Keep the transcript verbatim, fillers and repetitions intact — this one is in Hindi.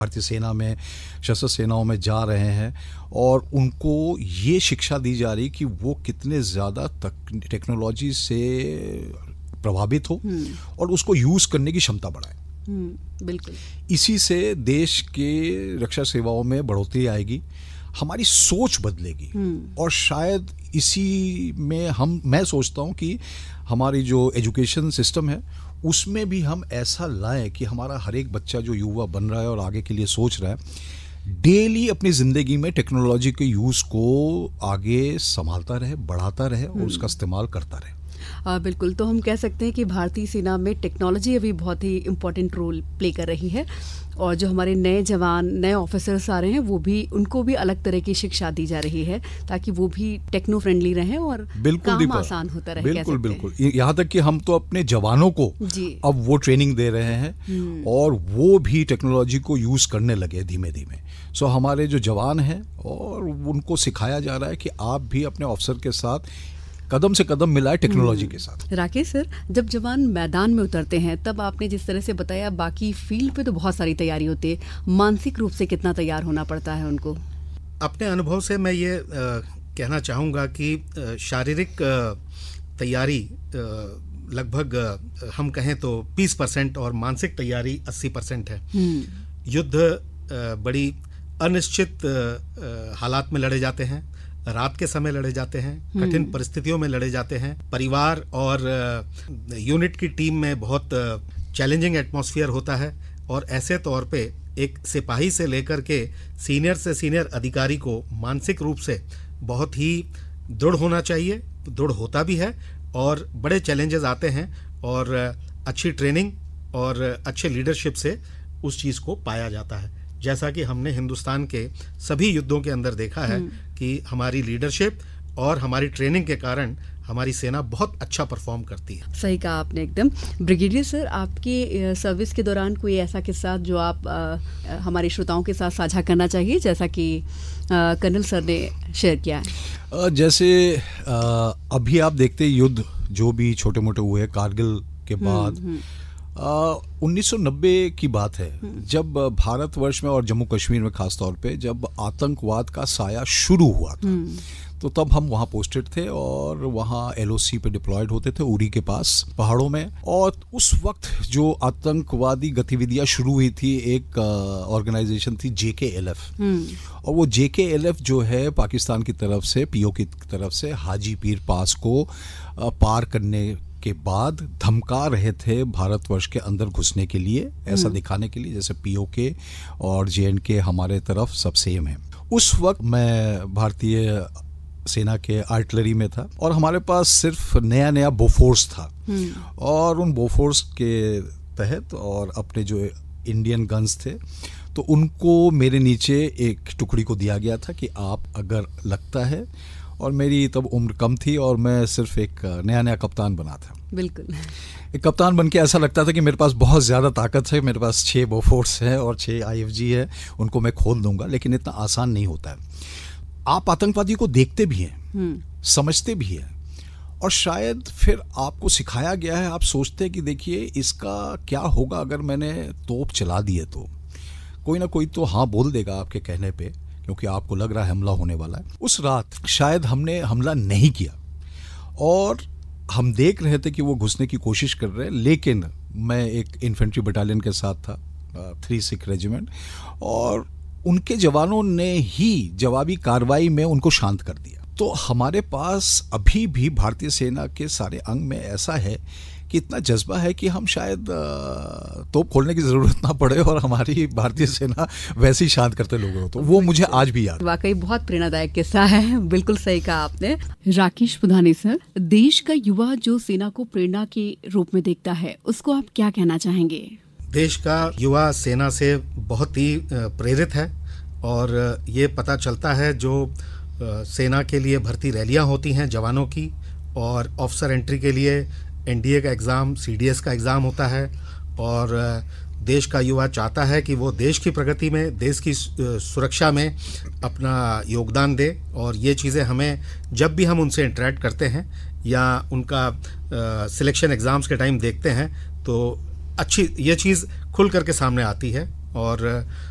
भारतीय सेना में, सशस्त्र सेनाओं में जा रहे हैं और उनको ये शिक्षा दी जा रही कि वो कितने ज़्यादा टेक्नोलॉजी से प्रभावित हो और उसको यूज़ करने की क्षमता बढ़ाए। बिल्कुल, इसी से देश के रक्षा सेवाओं में बढ़ोतरी आएगी, हमारी सोच बदलेगी और शायद इसी में हम मैं सोचता हूँ कि हमारी जो एजुकेशन सिस्टम है उसमें भी हम ऐसा लाएं कि हमारा हर एक बच्चा जो युवा बन रहा है और आगे के लिए सोच रहा है, डेली अपनी ज़िंदगी में टेक्नोलॉजी के यूज़ को आगे संभालता रहे, बढ़ाता रहे और उसका इस्तेमाल करता रहे। आ, बिल्कुल, तो हम कह सकते हैं कि भारतीय सेना में टेक्नोलॉजी अभी बहुत ही इम्पोर्टेंट रोल प्ले कर रही है और जो हमारे नए जवान, नए ऑफिसर्स आ रहे हैं वो भी, उनको भी अलग तरह की शिक्षा दी जा रही है ताकि वो भी टेक्नो फ्रेंडली रहें और काम आसान होता रहे। बिल्कुल बिल्कुल, यहाँ तक कि हम तो अपने जवानों को अब वो ट्रेनिंग दे रहे हैं और वो भी टेक्नोलॉजी को यूज़ करने लगे धीमे धीमे। सो हमारे जो जवान हैं और उनको सिखाया जा रहा है कि आप भी अपने ऑफिसर के साथ कदम से कदम मिलाए टेक्नोलॉजी के साथ। राकेश सर, जब जवान मैदान में उतरते हैं तब आपने जिस तरह से बताया बाकी फील्ड पे तो बहुत सारी तैयारी होती है, मानसिक रूप से कितना तैयार होना पड़ता है उनको? अपने अनुभव से मैं ये आ, कहना चाहूँगा कि आ, शारीरिक आ, तैयारी आ, लगभग आ, हम कहें तो बीस परसेंट और मानसिक तैयारी अस्सी परसेंट है। युद्ध आ, बड़ी अनिश्चित आ, हालात में लड़े जाते हैं, रात के समय लड़े जाते हैं, कठिन परिस्थितियों में लड़े जाते हैं, परिवार और यूनिट की टीम में बहुत चैलेंजिंग एटमॉस्फेयर होता है और ऐसे तौर पे एक सिपाही से लेकर के सीनियर से सीनियर अधिकारी को मानसिक रूप से बहुत ही दृढ़ होना चाहिए, दृढ़ होता भी है और बड़े चैलेंजेस आते हैं और अच्छी ट्रेनिंग और अच्छे लीडरशिप से उस चीज़ को पाया जाता है। जैसा कि हमने हिंदुस्तान के सभी युद्धों के अंदर देखा है कि हमारी लीडरशिप और हमारी ट्रेनिंग के कारण हमारी सेना बहुत अच्छा परफॉर्म करती है। सही कहा आपने एकदम। ब्रिगेडियर सर, आपके सर्विस के दौरान कोई ऐसा किस्सा जो आप आ, हमारे श्रोताओं के साथ साझा करना चाहिए, जैसा कि कर्नल सर ने शेयर किया है? जैसे आ, अभी आप देखते युद्ध जो भी छोटे मोटे हुए कारगिल के बाद उन्नीस सौ नब्बे की बात है, जब भारतवर्ष में और जम्मू कश्मीर में खास तौर पे जब आतंकवाद का साया शुरू हुआ था, तो तब हम वहाँ पोस्टेड थे और वहाँ एल ओ सी पे डिप्लॉयड होते थे उरी के पास पहाड़ों में। और उस वक्त जो आतंकवादी गतिविधियाँ शुरू हुई थी, एक ऑर्गेनाइजेशन थी जे के एल एफ, और वो जे के एल एफ जो है पाकिस्तान की तरफ से, पी ओ की तरफ से हाजी पीर पास को पार करने के बाद धमका रहे थे भारतवर्ष के अंदर घुसने के लिए, ऐसा दिखाने के लिए जैसे पीओके और जे एंड के हमारे तरफ सब सेम है। उस वक्त मैं भारतीय सेना के आर्टिलरी में था और हमारे पास सिर्फ नया नया बोफोर्स था और उन बोफोर्स के तहत और अपने जो इंडियन गन्स थे तो उनको मेरे नीचे एक टुकड़ी को दिया गया था कि आप अगर लगता है, और मेरी तब उम्र कम थी और मैं सिर्फ एक नया नया कप्तान बना था। बिल्कुल, एक कप्तान बनके ऐसा लगता था कि मेरे पास बहुत ज़्यादा ताकत है, मेरे पास छः बोफोर्स हैं और छः आई एफ जी है, उनको मैं खोल दूंगा, लेकिन इतना आसान नहीं होता है। आप आतंकवादी को देखते भी हैं, समझते भी हैं और शायद फिर आपको सिखाया गया है, आप सोचते हैं कि देखिए इसका क्या होगा अगर मैंने तोप चला दिए तो कोई ना कोई तो हाँ बोल देगा आपके कहने पे, क्योंकि आपको लग रहा है हमला होने वाला है। उस रात शायद हमने हमला नहीं किया और हम देख रहे थे कि वो घुसने की कोशिश कर रहे हैं, लेकिन मैं एक इन्फेंट्री बटालियन के साथ था, थ्री सिख रेजिमेंट, और उनके जवानों ने ही जवाबी कार्रवाई में उनको शांत कर दिया। तो हमारे पास अभी भी भारतीय सेना के सारे अंग में ऐसा है कि इतना जज्बा है कि हम शायद तोप खोलने की ज़रूरत ना पड़े और हमारी भारतीय सेना वैसे ही शांत करते लोग हो। तो वो मुझे आज भी याद। वाकई बहुत प्रेरणादायक किस्सा है, बिल्कुल सही कहा आपने। राकेश पुधानी सर, देश का युवा जो सेना को प्रेरणा के रूप में देखता है, उसको आप क्या कहना चाहेंगे? देश का युवा सेना से बहुत ही प्रेरित है और ये पता चलता है जो सेना के लिए भर्ती रैलियां होती हैं जवानों की, और ऑफिसर एंट्री के लिए एन डी ए का एग्ज़ाम, सी डी एस का एग्ज़ाम होता है, और देश का युवा चाहता है कि वो देश की प्रगति में, देश की सुरक्षा में अपना योगदान दे। और ये चीज़ें हमें जब भी हम उनसे इंटरेक्ट करते हैं या उनका सिलेक्शन एग्ज़ाम्स के टाइम देखते हैं तो अच्छी ये चीज़ खुल करके सामने आती है। और